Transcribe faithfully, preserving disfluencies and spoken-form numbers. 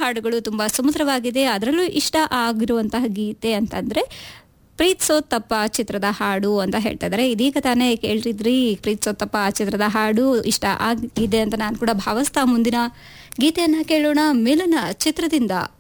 ಹಾಡುಗಳು ತುಂಬ ಸುಮಧುರವಾಗಿದೆ. ಅದರಲ್ಲೂ ಇಷ್ಟ ಆಗಿರುವಂತಹ ಗೀತೆ ಅಂತಂದರೆ ಪ್ರೀತ್ಸೋ ತಪ್ಪ ಚಿತ್ರದ ಹಾಡು ಅಂತ ಹೇಳ್ತಾ ಇದ್ದಾರೆ. ಇದೀಗ ತಾನೇ ಕೇಳ್ತಿದ್ರಿ ಪ್ರೀತ್ಸೋ ತಪ್ಪ ಚಿತ್ರದ ಹಾಡು ಇಷ್ಟ ಆಗಿದೆ ಅಂತ ನಾನು ಕೂಡ ಭಾವಿಸ್ತಾ ಮುಂದಿನ ಗೀತೆಯನ್ನು ಕೇಳೋಣ. ಮಿಲನ ಚಿತ್ರದಿಂದ.